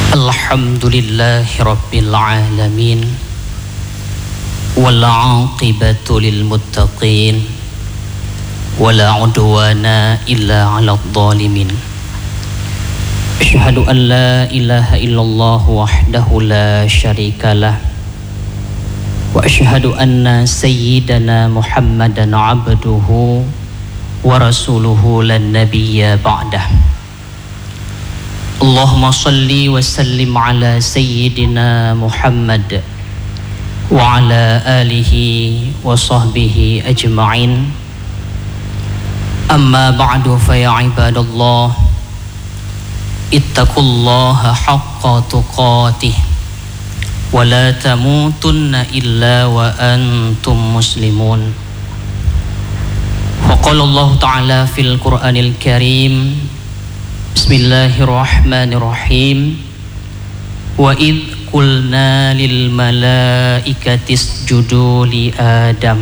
Alhamdulillahi Rabbil Alamin, wal aqibatu lil muttaqin, wala udwana illa 'alal zalimin. Asyhadu an la ilaha illallah wahdahu la syarikalah, wa asyhadu anna sayyidana Muhammadan 'abduhu wa rasuluhu lan nabiyya ba'dah. Allahumma salli wa sallim ala sayyidina Muhammad wa ala alihi wa sahbihi ajma'in. Amma ba'du fa ya ibadallah, ittaqullaha haqqa tuqatih wa la tamutunna illa wa antum muslimun. Wa qala Allah ta'ala fil Qur'anil Karim, Bismillahirrahmanirrahim. Wa idh qulna lil malaikati isjudu li Adam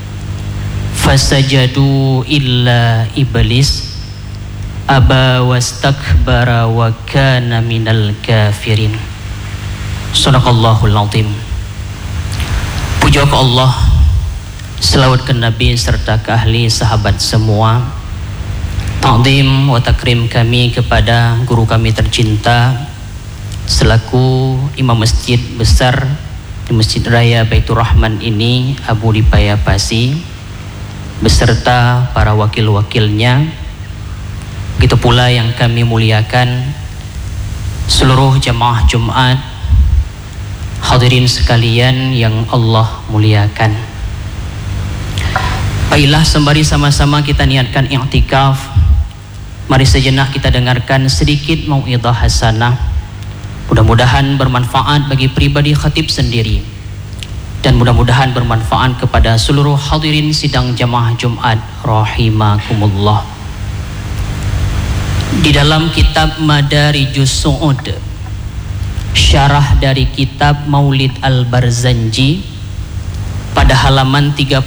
fasajadu illa iblis aba wastakbara wa kana minal kafirin. Shadaqallahul azim. Puja ke Allah, selawat ke Nabi serta ke ahli sahabat semua. Ta'zim wa takrim kami kepada guru kami tercinta selaku imam masjid besar di Masjid Raya Baitur Rahman ini, Abu Lipaya Pasi, beserta para wakil-wakilnya. Begitu pula yang kami muliakan seluruh jamaah Jumat, hadirin sekalian yang Allah muliakan. Baiklah, sembari sama-sama kita niatkan i'tikaf, mari sejenak kita dengarkan sedikit mau'idhah hasanah. Mudah-mudahan bermanfaat bagi pribadi khatib sendiri, dan mudah-mudahan bermanfaat kepada seluruh hadirin sidang jamaah Jumat rahimakumullah. Di dalam kitab Madarijus Su'ud, syarah dari kitab Maulid Al-Barzanji, pada halaman 31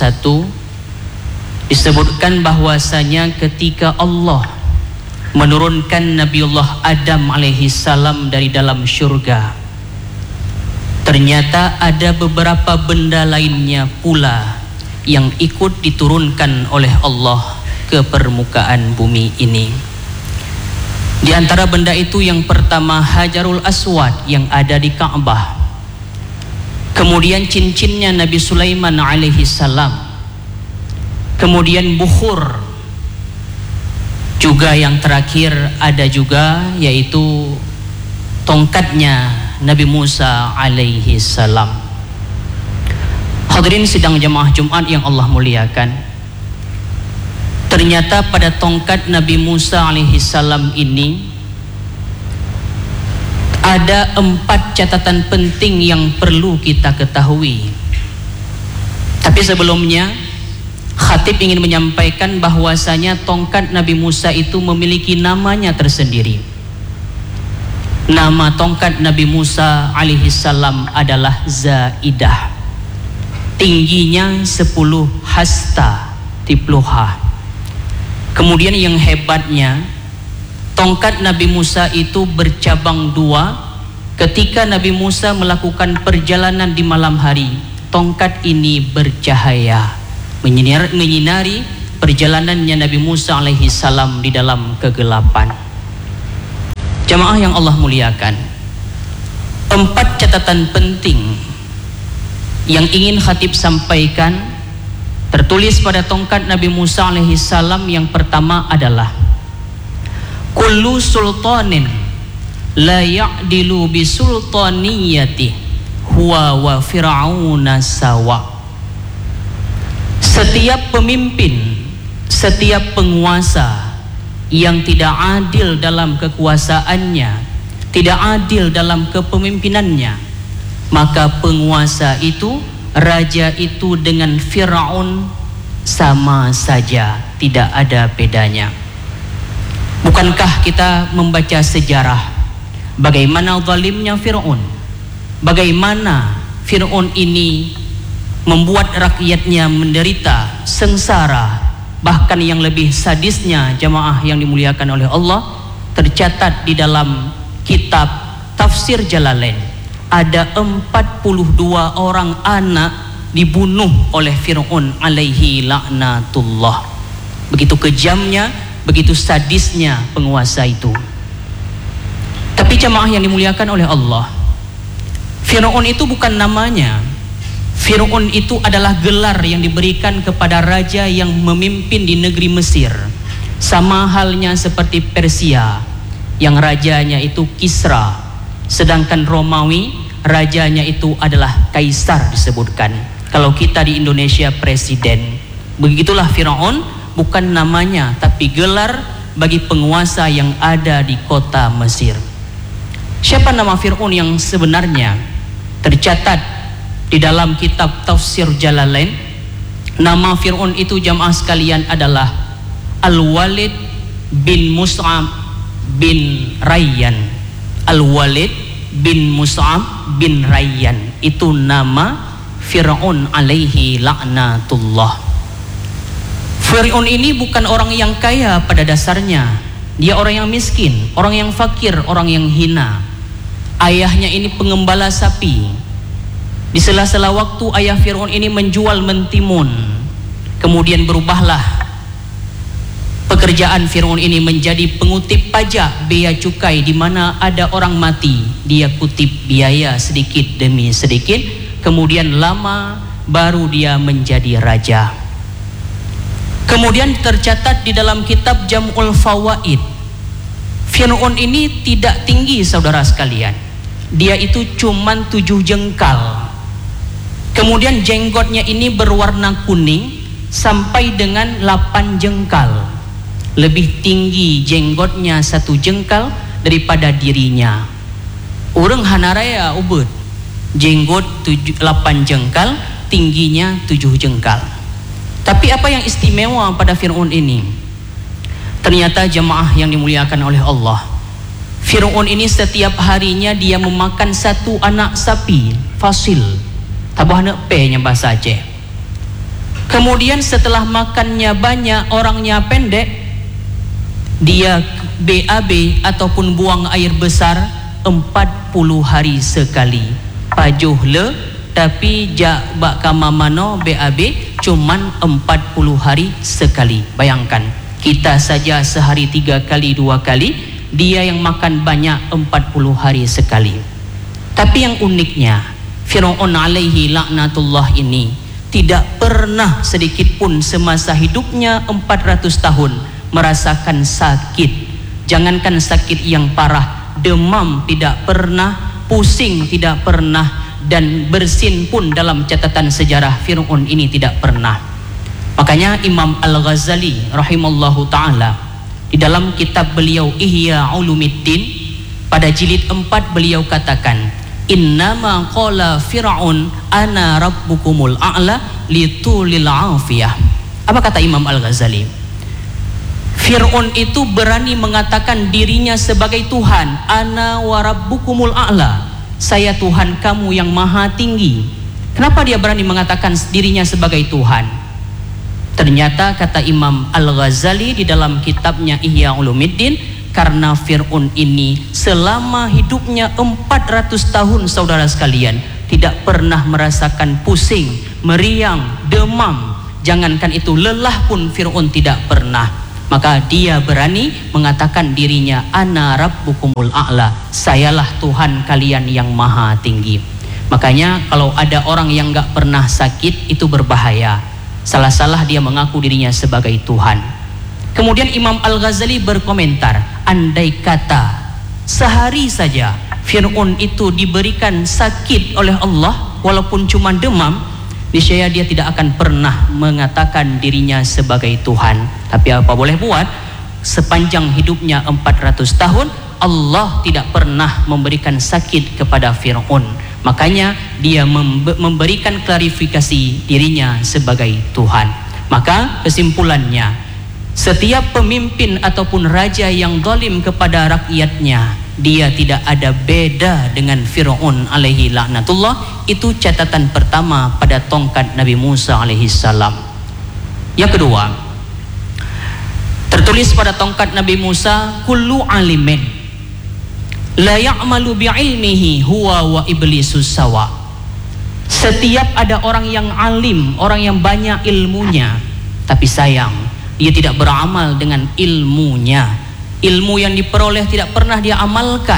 disebutkan bahwasanya ketika Allah menurunkan Nabiullah Adam alaihi salam dari dalam syurga, ternyata ada beberapa benda lainnya pula yang ikut diturunkan oleh Allah ke permukaan bumi ini. Di antara benda itu yang pertama Hajarul Aswad yang ada di Ka'bah, kemudian cincinnya Nabi Sulaiman alaihi salam, kemudian bukhur, juga yang terakhir ada juga yaitu tongkatnya Nabi Musa alaihi salam. Hadirin sidang jamaah Jumat yang Allah muliakan, ternyata pada tongkat Nabi Musa alaihi salam ini ada 4 catatan penting yang perlu kita ketahui. Tapi sebelumnya khatib ingin menyampaikan bahwasanya tongkat Nabi Musa itu memiliki namanya tersendiri. Nama tongkat Nabi Musa alaihi salam adalah Zaidah. Tingginya 10 hasta tipluha. Kemudian yang hebatnya, tongkat Nabi Musa itu bercabang 2. Ketika Nabi Musa melakukan perjalanan di malam hari, tongkat ini bercahaya, menyinari perjalanannya Nabi Musa alaihi salam di dalam kegelapan. Jamaah yang Allah muliakan, 4 catatan penting yang ingin khatib sampaikan tertulis pada tongkat Nabi Musa alaihi salam. Yang pertama adalah kullu sultanin la ya'dilu bi sultaniyati huwa wa fir'auna sawa. Setiap pemimpin, setiap penguasa yang tidak adil dalam kekuasaannya, tidak adil dalam kepemimpinannya, maka penguasa itu, raja itu dengan Fir'aun sama saja, tidak ada bedanya. Bukankah kita membaca sejarah bagaimana zalimnya Fir'aun, bagaimana Fir'aun ini membuat rakyatnya menderita, sengsara, bahkan yang lebih sadisnya jamaah yang dimuliakan oleh Allah tercatat di dalam kitab tafsir Jalalain, ada 42 orang anak dibunuh oleh Fir'aun alaihi laknatullah. Begitu kejamnya, begitu sadisnya penguasa itu. Tapi jamaah yang dimuliakan oleh Allah, Fir'aun itu bukan namanya. Fir'aun itu adalah gelar yang diberikan kepada raja yang memimpin di negeri Mesir. Sama halnya seperti Persia, yang rajanya itu Kisra, sedangkan Romawi rajanya itu adalah Kaisar disebutkan. Kalau kita di Indonesia presiden. Begitulah Fir'aun, bukan namanya tapi gelar bagi penguasa yang ada di kota Mesir. Siapa nama Fir'aun yang sebenarnya? Tercatat di dalam kitab tafsir Jalalain, nama Fir'aun itu jamaah sekalian adalah Al-Walid bin Mus'ab bin Rayyan. Al-Walid bin Mus'ab bin Rayyan, itu nama Fir'aun alaihi laknatullah. Fir'aun ini bukan orang yang kaya pada dasarnya. Dia orang yang miskin, orang yang fakir, orang yang hina. Ayahnya ini pengembala sapi. Di sela-sela waktu ayah Fir'aun ini menjual mentimun. Kemudian berubahlah pekerjaan Fir'aun ini menjadi pengutip pajak bea cukai. Di mana ada orang mati, dia kutip biaya sedikit demi sedikit. Kemudian lama baru dia menjadi raja. Kemudian tercatat di dalam kitab Jam'ul Fawaid, Fir'aun ini tidak tinggi saudara sekalian. Dia itu cuman 7 jengkal. Kemudian jenggotnya ini berwarna kuning sampai dengan 8 jengkal. Lebih tinggi jenggotnya 1 jengkal daripada dirinya. Urang hanaraya ubud, jenggot 8 jengkal, tingginya 7 jengkal. Tapi apa yang istimewa pada Fir'aun ini? Ternyata jemaah yang dimuliakan oleh Allah, Fir'aun ini setiap harinya dia memakan 1 anak sapi fasil, tabah nekpe bahasa Aceh. Kemudian setelah makannya banyak, orangnya pendek, dia BAB ataupun buang air besar 40 hari sekali. Pajuh le, tapi jak bak kamamano BAB cuman 40 hari sekali. Bayangkan, kita saja sehari 3 kali 2 kali, dia yang makan banyak 40 hari sekali. Tapi yang uniknya, Fir'aun alaihi laknatullah ini tidak pernah sedikit pun semasa hidupnya 400 tahun merasakan sakit. Jangankan sakit yang parah, demam tidak pernah, pusing tidak pernah, dan bersin pun dalam catatan sejarah Fir'aun ini tidak pernah. Makanya Imam Al-Ghazali rahimallahu ta'ala di dalam kitab beliau Ihya Ulumiddin pada jilid 4 beliau katakan, innama qala Fir'aun ana rabbukumul a'la litulil afiyah. Apa kata Imam Al-Ghazali? Fir'aun itu berani mengatakan dirinya sebagai Tuhan. Ana wa rabbukumul a'la, saya Tuhan kamu yang maha tinggi. Kenapa dia berani mengatakan dirinya sebagai Tuhan? Ternyata kata Imam Al-Ghazali di dalam kitabnya Ihya Ulumiddin, karena Fir'aun ini selama hidupnya 400 tahun saudara sekalian tidak pernah merasakan pusing, meriang, demam. Jangankan itu, lelah pun Fir'aun tidak pernah. Maka dia berani mengatakan dirinya ana rabbukumul a'la, sayalah Tuhan kalian yang maha tinggi. Makanya kalau ada orang yang gak pernah sakit itu berbahaya. Salah-salah dia mengaku dirinya sebagai Tuhan. Kemudian Imam Al-Ghazali berkomentar, andai kata sehari saja Fir'aun itu diberikan sakit oleh Allah walaupun cuma demam, niscaya dia tidak akan pernah mengatakan dirinya sebagai Tuhan. Tapi apa boleh buat, sepanjang hidupnya 400 tahun Allah tidak pernah memberikan sakit kepada Fir'aun. Makanya dia memberikan klarifikasi dirinya sebagai Tuhan. Maka kesimpulannya, setiap pemimpin ataupun raja yang zalim kepada rakyatnya, dia tidak ada beda dengan Fir'aun alaihi laknatullah. Itu catatan pertama pada tongkat Nabi Musa alaihi salam. Yang kedua, tertulis pada tongkat Nabi Musa, kullu alimin, La ya'malu bi'ilmihi huwa wa iblisus sawa. Setiap ada orang yang alim, orang yang banyak ilmunya, tapi sayang dia tidak beramal dengan ilmunya. Ilmu yang diperoleh tidak pernah dia amalkan.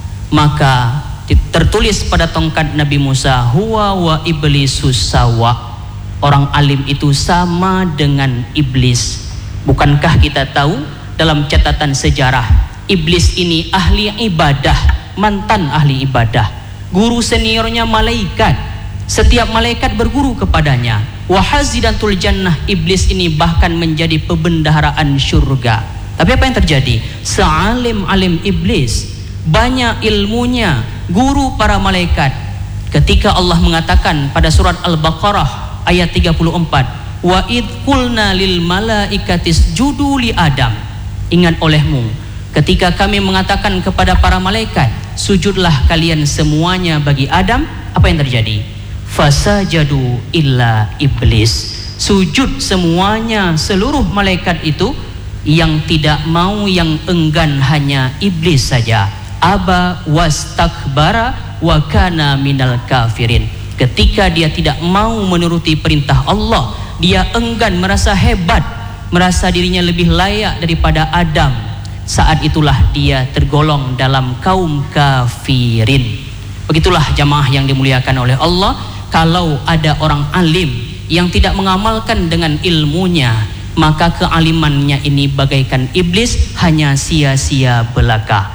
Maka tertulis pada tongkat Nabi Musa, huwa wa iblisus sawa. Orang alim itu sama dengan iblis. Bukankah kita tahu dalam catatan sejarah, iblis ini ahli ibadah, mantan ahli ibadah. Guru seniornya malaikat. Setiap malaikat berguru kepadanya. Wahazidatul jannah, iblis ini bahkan menjadi pembendaharaan syurga. Tapi apa yang terjadi? Sealim-alim iblis, banyak ilmunya, guru para malaikat. Ketika Allah mengatakan pada surat Al-Baqarah ayat 34, wa id qulna lil malaikatis judu li Adam. Ingat olehmu ketika kami mengatakan kepada para malaikat, sujudlah kalian semuanya bagi Adam. Apa yang terjadi? Fasajadu illa iblis. Sujud semuanya, seluruh malaikat itu. Yang tidak mau, yang enggan hanya iblis saja. Aba wastakbara wa kana minal kafirin. Ketika dia tidak mau menuruti perintah Allah, dia enggan, merasa hebat, merasa dirinya lebih layak daripada Adam. Saat itulah dia tergolong dalam kaum kafirin. Begitulah jamaah yang dimuliakan oleh Allah. Kalau ada orang alim yang tidak mengamalkan dengan ilmunya, maka kealimannya ini bagaikan iblis, hanya sia-sia belaka.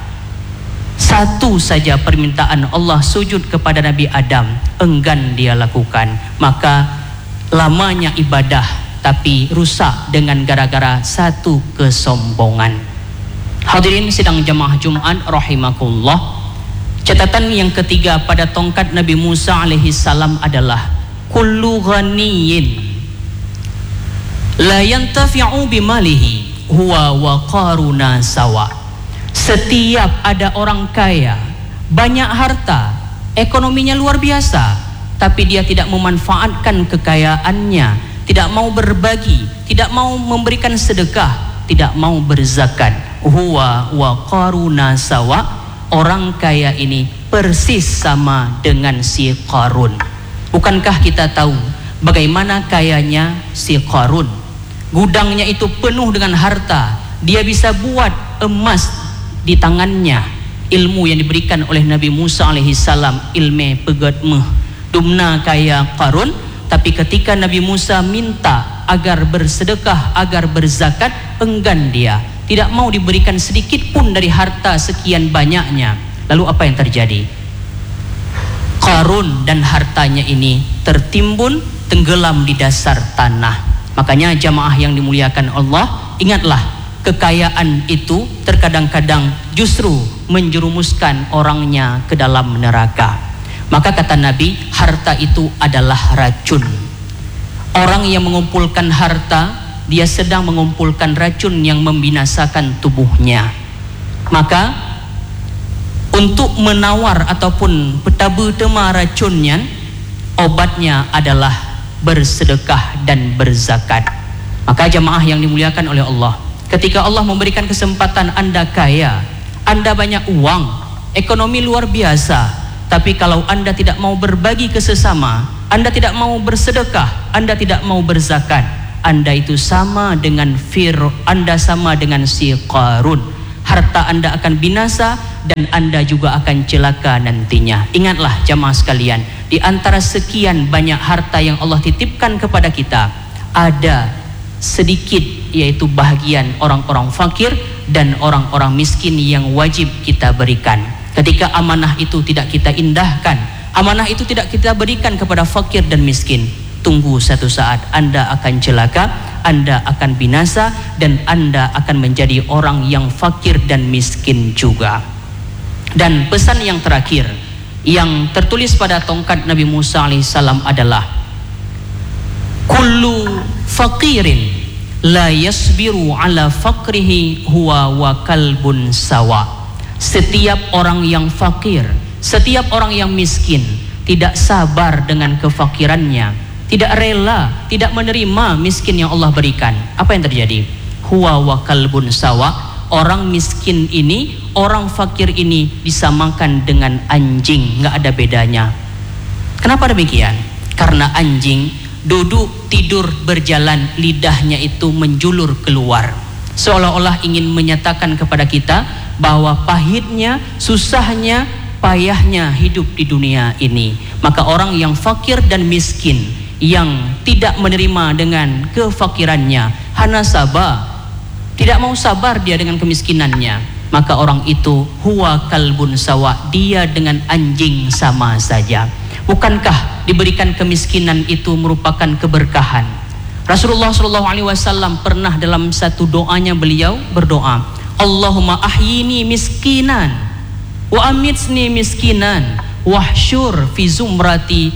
Satu saja permintaan Allah, sujud kepada Nabi Adam, enggan dia lakukan. Maka lamanya ibadah tapi rusak dengan gara-gara satu kesombongan. Hadirin sidang jamaah Jumat rahimakumullah. Catatan yang ketiga pada tongkat Nabi Musa alaihi salam adalah kullu ghaniyin la yantafi'u bimalihi huwa wa qaruna sawa. Setiap ada orang kaya, banyak harta, ekonominya luar biasa, tapi dia tidak memanfaatkan kekayaannya, tidak mau berbagi, tidak mau memberikan sedekah, tidak mau berzakat. Huwa wa qaruna sawa. Orang kaya ini persis sama dengan si Qarun. Bukankah kita tahu bagaimana kayanya si Qarun? Gudangnya itu penuh dengan harta. Dia bisa buat emas di tangannya. Ilmu yang diberikan oleh Nabi Musa alaihi salam, ilmu pegatmeh. Dumna kaya Qarun, tapi ketika Nabi Musa minta agar bersedekah, agar berzakat, enggan dia. Tidak mau diberikan sedikit pun dari harta sekian banyaknya. Lalu apa yang terjadi? Qarun dan hartanya ini tertimbun, tenggelam di dasar tanah. Makanya jamaah yang dimuliakan Allah, ingatlah, kekayaan itu terkadang-kadang justru menjerumuskan orangnya ke dalam neraka. Maka kata Nabi, harta itu adalah racun. Orang yang mengumpulkan harta, dia sedang mengumpulkan racun yang membinasakan tubuhnya. Maka untuk menawar ataupun petabu tema racunnya, obatnya adalah bersedekah dan berzakat. Maka jamaah yang dimuliakan oleh Allah, ketika Allah memberikan kesempatan Anda kaya, Anda banyak uang, ekonomi luar biasa, tapi kalau Anda tidak mau berbagi ke sesama, Anda tidak mau bersedekah, Anda tidak mau berzakat, Anda itu sama dengan Anda sama dengan si Qarun. Harta Anda akan binasa dan Anda juga akan celaka nantinya. Ingatlah jamaah sekalian, di antara sekian banyak harta yang Allah titipkan kepada kita, ada sedikit yaitu bahagian orang-orang fakir dan orang-orang miskin yang wajib kita berikan. Ketika amanah itu tidak kita indahkan, amanah itu tidak kita berikan kepada fakir dan miskin, tunggu satu saat Anda akan celaka, Anda akan binasa, dan Anda akan menjadi orang yang fakir dan miskin juga. Dan pesan yang terakhir yang tertulis pada tongkat Nabi Musa alaihissalam adalah kullu faqirin la yasbiru ala faqrihi huwa wa kalbun sawa. Setiap orang yang fakir, setiap orang yang miskin tidak sabar dengan kefakirannya, tidak rela, tidak menerima miskin yang Allah berikan. Apa yang terjadi? Huwa wa kalbun sawa. orang miskin ini, orang fakir ini disamakan dengan anjing, nggak ada bedanya. Kenapa demikian? Karena anjing duduk, tidur, berjalan, lidahnya itu menjulur keluar, seolah-olah ingin menyatakan kepada kita bahwa pahitnya, susahnya, payahnya hidup di dunia ini. Maka orang yang fakir dan miskin, yang tidak menerima dengan kefakirannya, hana sabar, tidak mau sabar dia dengan kemiskinannya, maka orang itu huwa kalbun sawa, dia dengan anjing sama saja. Bukankah diberikan kemiskinan itu merupakan keberkahan? Rasulullah SAW pernah dalam satu doanya beliau berdoa, Allahumma ahyini miskinan wa amitsni miskinan wahsyur fi zumrati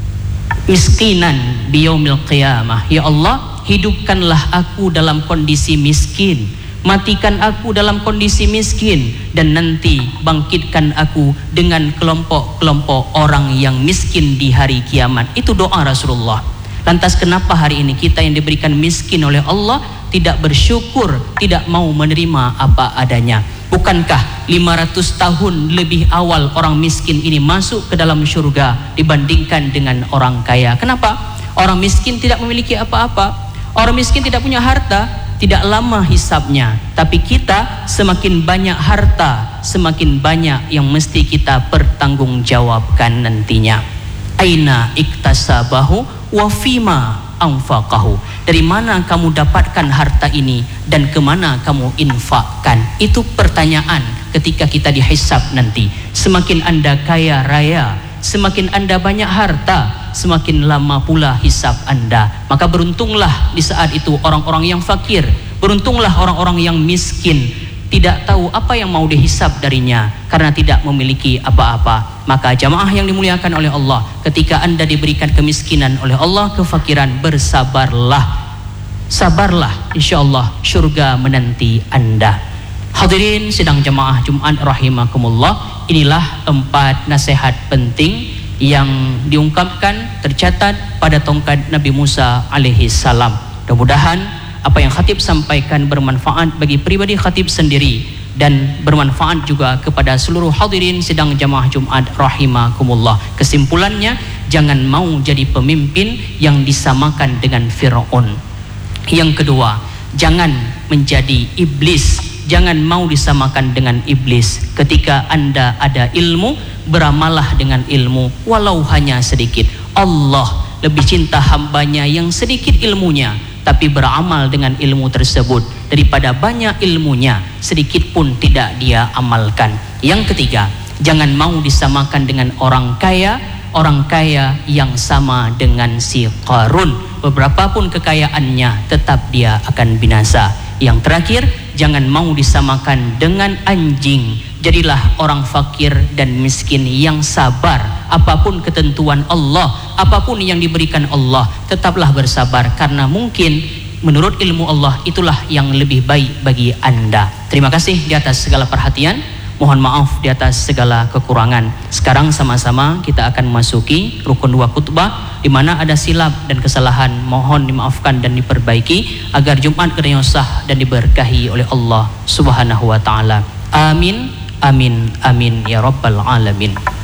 miskinan biyaumil qiyamah. Ya Allah, hidupkanlah aku dalam kondisi miskin, matikan aku dalam kondisi miskin, dan nanti bangkitkan aku dengan kelompok-kelompok orang yang miskin di hari kiamat. Itu doa Rasulullah. Lantas kenapa hari ini kita yang diberikan miskin oleh Allah tidak bersyukur, tidak mau menerima apa adanya? Bukankah 500 tahun lebih awal orang miskin ini masuk ke dalam surga dibandingkan dengan orang kaya? Kenapa? Orang miskin tidak memiliki apa-apa, orang miskin tidak punya harta, tidak lama hisabnya. Tapi kita semakin banyak harta, semakin banyak yang mesti kita pertanggungjawabkan nantinya. Aina iktasabahu wa fima anfaqahu. Dari mana kamu dapatkan harta ini dan kemana kamu infakkan? Itu pertanyaan ketika kita dihisab nanti. Semakin Anda kaya raya, semakin Anda banyak harta, semakin lama pula hisab Anda. Maka beruntunglah di saat itu orang-orang yang fakir, beruntunglah orang-orang yang miskin, tidak tahu apa yang mau dihisab darinya karena tidak memiliki apa-apa. Maka jamaah yang dimuliakan oleh Allah, ketika Anda diberikan kemiskinan oleh Allah, kefakiran, bersabarlah, sabarlah, insyaallah surga menanti Anda. Hadirin sidang jamaah Jumat rahimakumullah, inilah 4 nasihat penting yang diungkapkan, tercatat pada tongkat Nabi Musa alaihi salam. Mudah-mudahan apa yang khatib sampaikan bermanfaat bagi pribadi khatib sendiri dan bermanfaat juga kepada seluruh hadirin sidang jamaah Jumat rahimakumullah. Kesimpulannya, jangan mau jadi pemimpin yang disamakan dengan Fir'aun. Yang kedua, jangan menjadi iblis, jangan mau disamakan dengan iblis. Ketika Anda ada ilmu, beramallah dengan ilmu walau hanya sedikit. Allah lebih cinta hambanya yang sedikit ilmunya tapi beramal dengan ilmu tersebut daripada banyak ilmunya sedikit pun tidak dia amalkan. Yang ketiga, jangan mau disamakan dengan orang kaya yang sama dengan si Qarun. Beberapa pun kekayaannya tetap dia akan binasa. Yang terakhir, jangan mau disamakan dengan anjing. Jadilah orang fakir dan miskin yang sabar. Apapun ketentuan Allah, apapun yang diberikan Allah, tetaplah bersabar, karena mungkin menurut ilmu Allah itulah yang lebih baik bagi Anda. Terima kasih di atas segala perhatian. Mohon maaf di atas segala kekurangan. Sekarang sama-sama kita akan memasuki rukun 2 khutbah, di mana ada silap dan kesalahan mohon dimaafkan dan diperbaiki agar Jumat kedepannya sah dan diberkahi oleh Allah Subhanahu wa taala. Amin amin amin ya rabbal alamin.